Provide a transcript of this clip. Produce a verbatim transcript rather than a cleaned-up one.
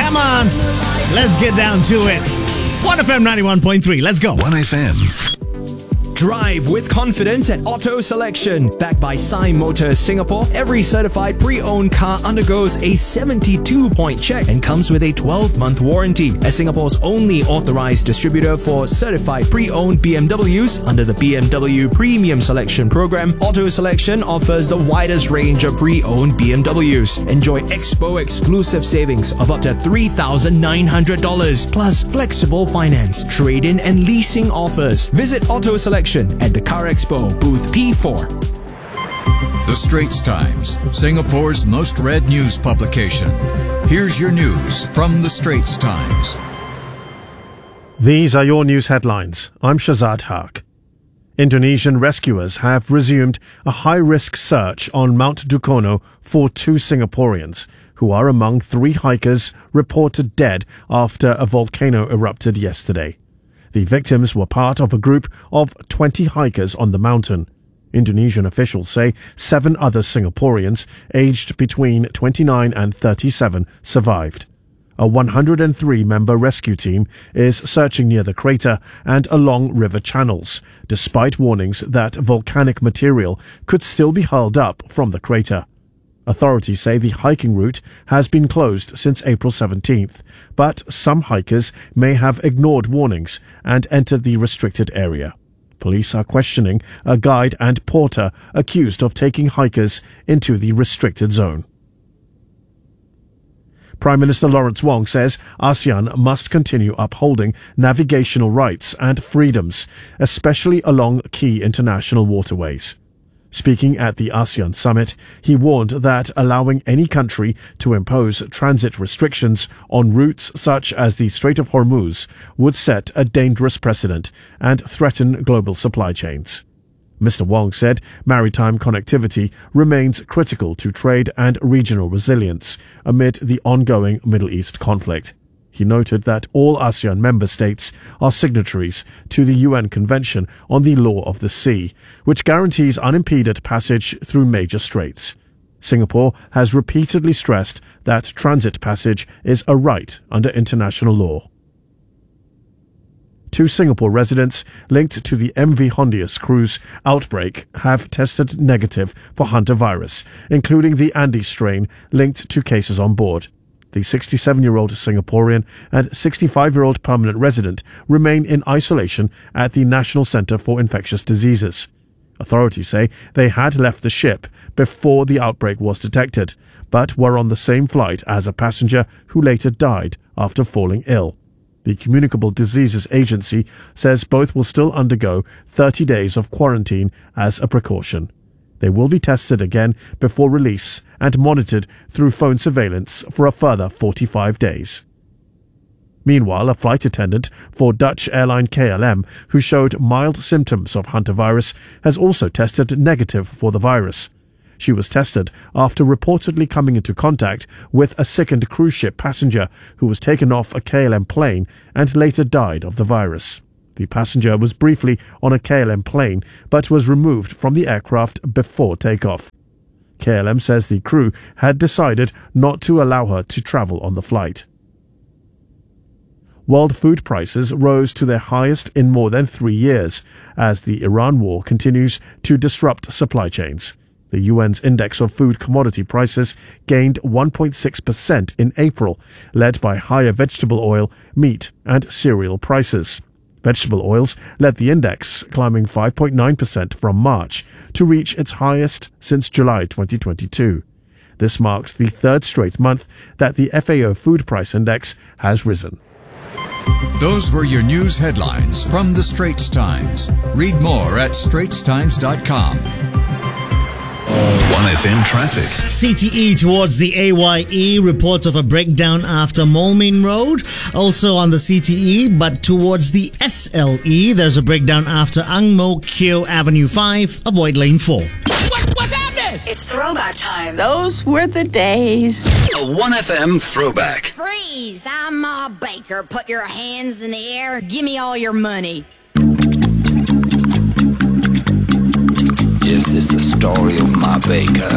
Come on, let's get down to it. one F M ninety-one point three, let's go. one F M. Drive with confidence at Auto Selection. Backed by Sai Motors Singapore, every certified pre-owned car undergoes a seventy-two point check and comes with a twelve month warranty. As Singapore's only authorized distributor for certified pre-owned B M Ws under the B M W Premium Selection Program, Auto Selection offers the widest range of pre-owned B M Ws. Enjoy Expo exclusive savings of up to three thousand nine hundred dollars, plus flexible finance, trade-in and leasing offers. Visit Auto Selection at the Car Expo, booth P four. The Straits Times, Singapore's most read news publication. Here's your news from The Straits Times. These are your news headlines. I'm Shazad Haq. Indonesian rescuers have resumed a high-risk search on Mount Dukono for two Singaporeans, who are among three hikers reported dead after a volcano erupted yesterday. The victims were part of a group of twenty hikers on the mountain. Indonesian officials say seven other Singaporeans, aged between twenty-nine and thirty-seven, survived. A one hundred three member rescue team is searching near the crater and along river channels, despite warnings that volcanic material could still be hurled up from the crater. Authorities say the hiking route has been closed since April seventeenth, but some hikers may have ignored warnings and entered the restricted area. Police are questioning a guide and porter accused of taking hikers into the restricted zone. Prime Minister Lawrence Wong says ASEAN must continue upholding navigational rights and freedoms, especially along key international waterways. Speaking at the ASEAN summit, he warned that allowing any country to impose transit restrictions on routes such as the Strait of Hormuz would set a dangerous precedent and threaten global supply chains. Mister Wong said maritime connectivity remains critical to trade and regional resilience amid the ongoing Middle East conflict. He noted that all ASEAN member states are signatories to the U N Convention on the Law of the Sea, which guarantees unimpeded passage through major straits. Singapore has repeatedly stressed that transit passage is a right under international law. Two Singapore residents linked to the M V Hondius cruise outbreak have tested negative for hantavirus, including the Andes strain linked to cases on board. The sixty-seven-year-old Singaporean and sixty-five-year-old permanent resident remain in isolation at the National Centre for Infectious Diseases. Authorities say they had left the ship before the outbreak was detected, but were on the same flight as a passenger who later died after falling ill. The Communicable Diseases Agency says both will still undergo thirty days of quarantine as a precaution. They will be tested again before release and monitored through phone surveillance for a further forty-five days. Meanwhile, a flight attendant for Dutch airline K L M, who showed mild symptoms of hantavirus, has also tested negative for the virus. She was tested after reportedly coming into contact with a sickened cruise ship passenger who was taken off a K L M plane and later died of the virus. The passenger was briefly on a K L M plane but was removed from the aircraft before takeoff. K L M says the crew had decided not to allow her to travel on the flight. World food prices rose to their highest in more than three years as the Iran war continues to disrupt supply chains. The U N's index of food commodity prices gained one point six percent in April, led by higher vegetable oil, meat and cereal prices. Vegetable oils led the index, climbing five point nine percent from March to reach its highest since July twenty twenty-two. This marks the third straight month that the F A O Food Price Index has risen. Those were your news headlines from The Straits Times. Read more at straits times dot com. one F M traffic. C T E towards the A Y E, report of a breakdown after Moulmein Road. Also on the C T E, but towards the S L E, there's a breakdown after Ang Mo Kio Avenue five. Avoid lane four. What, what's happening? It's throwback time. Those were the days. A one F M throwback. Freeze! I'm Ma Baker. Put your hands in the air. Give me all your money. This is the story of Ma Baker.